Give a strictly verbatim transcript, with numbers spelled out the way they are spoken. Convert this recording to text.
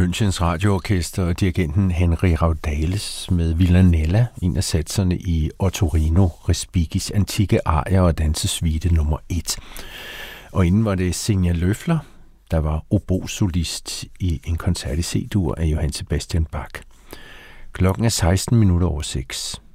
Münchens radioorkester og dirigenten Henry Raudales med Villanella, en af satserne i Ottorino Respigis antikke arier og dansesuite nummer et. Og inden var det Sinja Løffler, der var obosolist i en koncert i C-dur af Johann Sebastian Bach. Klokken er seksten minutter over seks.